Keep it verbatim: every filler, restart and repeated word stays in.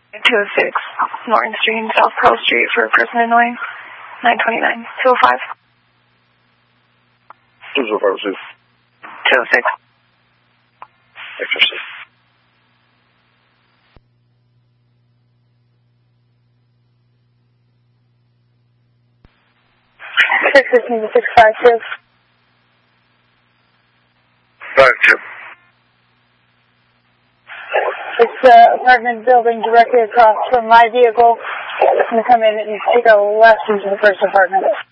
two oh six Norton Street and South Pearl Street for a person annoying. nine twenty-nine. two oh five. two oh five, two. two oh six. Exorcist. six fifteen to six five two. five two. It's the apartment building directly across from my vehicle. I'm going to come in and take a left into the first apartment.